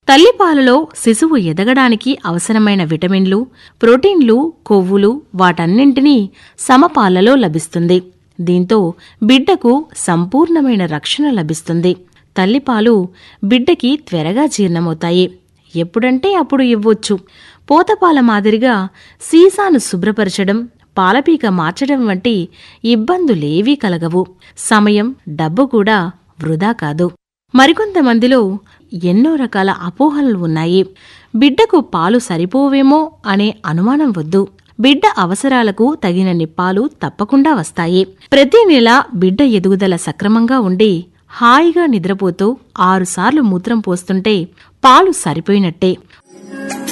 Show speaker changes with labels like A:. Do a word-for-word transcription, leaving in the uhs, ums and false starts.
A: తల్లిపాలలో శిశువు ఎదగడానికి అవసరమైన విటమిన్లు, ప్రోటీన్లు, కొవ్వులు వాటన్నింటినీ సమపాలలో లభిస్తుంది. దీంతో బిడ్డకు సంపూర్ణమైన రక్షణ లభిస్తుంది. తల్లిపాలు బిడ్డకి త్వరగా జీర్ణమవుతాయి. ఎప్పుడంటే అప్పుడు ఇవ్వొచ్చు. పోతపాల మాదిరిగా సీసాను శుభ్రపరచడం, పాలపీక మార్చడం వంటి ఇబ్బందులేవీ కలగవు. సమయం, డబ్బు కూడా వృధా కాదు. మరికొంతమందిలో ఎన్నో రకాల అపోహలు ఉన్నాయి. బిడ్డకు పాలు సరిపోవేమో అనే అనుమానం వద్దు. బిడ్డ అవసరాలకు తగినన్ని పాలు తప్పకుండా వస్తాయి. ప్రతి నెల బిడ్డ ఎదుగుదల సక్రమంగా ఉండి హాయిగా నిద్రపోతూ ఆరుసార్లు మూత్రం పోస్తుంటే పాలు సరిపోయినట్టే.